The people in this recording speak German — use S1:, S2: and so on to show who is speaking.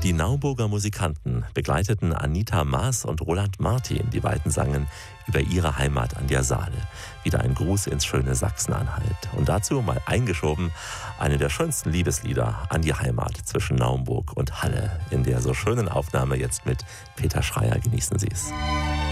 S1: Die Naumburger Musikanten begleiteten Anita Maas und Roland Martin. Die beiden sangen über ihre Heimat an der Saale. Wieder ein Gruß ins schöne Sachsen-Anhalt. Und dazu mal eingeschoben eine der schönsten Liebeslieder an die Heimat zwischen Naumburg und Halle. In der so schönen Aufnahme jetzt mit Peter Schreier. Genießen Sie es.